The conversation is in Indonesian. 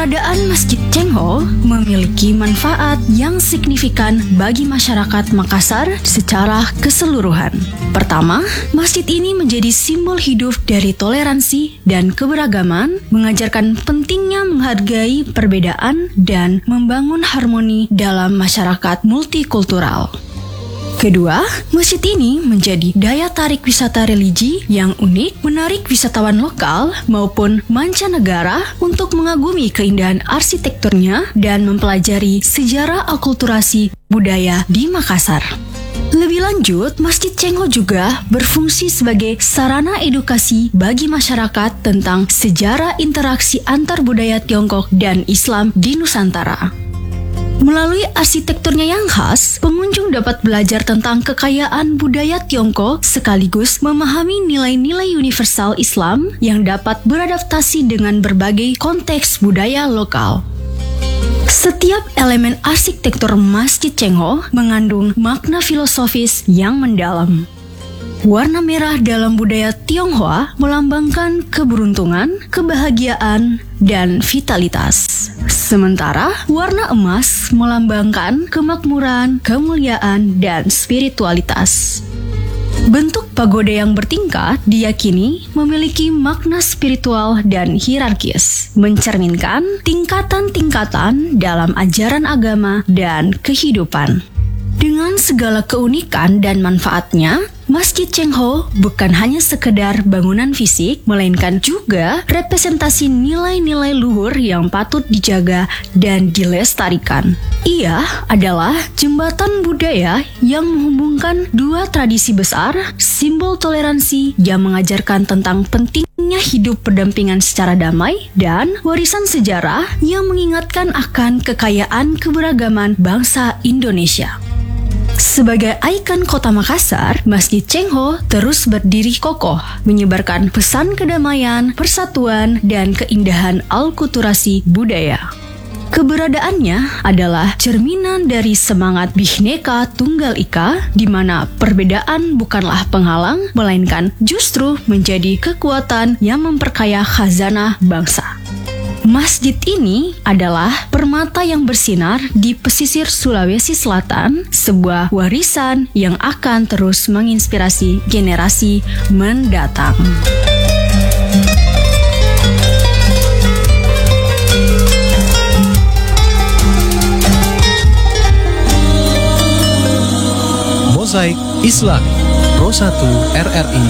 Keberadaan Masjid Cengho memiliki manfaat yang signifikan bagi masyarakat Makassar secara keseluruhan. Pertama, masjid ini menjadi simbol hidup dari toleransi dan keberagaman, mengajarkan pentingnya menghargai perbedaan dan membangun harmoni dalam masyarakat multikultural. Kedua, masjid ini menjadi daya tarik wisata religi yang unik, menarik wisatawan lokal maupun mancanegara untuk mengagumi keindahan arsitekturnya dan mempelajari sejarah akulturasi budaya di Makassar. Lebih lanjut, Masjid Cengho juga berfungsi sebagai sarana edukasi bagi masyarakat tentang sejarah interaksi antar budaya Tiongkok dan Islam di Nusantara. Melalui arsitekturnya yang khas, pengunjung dapat belajar tentang kekayaan budaya Tiongkok sekaligus memahami nilai-nilai universal Islam yang dapat beradaptasi dengan berbagai konteks budaya lokal. Setiap elemen arsitektur Masjid Cengho mengandung makna filosofis yang mendalam. Warna merah dalam budaya Tionghoa melambangkan keberuntungan, kebahagiaan, dan vitalitas. Sementara warna emas melambangkan kemakmuran, kemuliaan, dan spiritualitas. Bentuk pagoda yang bertingkat diyakini memiliki makna spiritual dan hierarkis, mencerminkan tingkatan-tingkatan dalam ajaran agama dan kehidupan. Dengan segala keunikan dan manfaatnya, Masjid Cengho bukan hanya sekedar bangunan fisik, melainkan juga representasi nilai-nilai luhur yang patut dijaga dan dilestarikan. Ia adalah jembatan budaya yang menghubungkan dua tradisi besar, simbol toleransi yang mengajarkan tentang pentingnya hidup berdampingan secara damai, dan warisan sejarah yang mengingatkan akan kekayaan keberagaman bangsa Indonesia. Sebagai ikon kota Makassar, Masjid Cengho terus berdiri kokoh, menyebarkan pesan kedamaian, persatuan, dan keindahan alkulturasi budaya. Keberadaannya adalah cerminan dari semangat Bhinneka Tunggal Ika, di mana perbedaan bukanlah penghalang, melainkan justru menjadi kekuatan yang memperkaya khazanah bangsa. Masjid ini adalah permata yang bersinar di pesisir Sulawesi Selatan, sebuah warisan yang akan terus menginspirasi generasi mendatang. Mozaik Islami Pro 1 RRI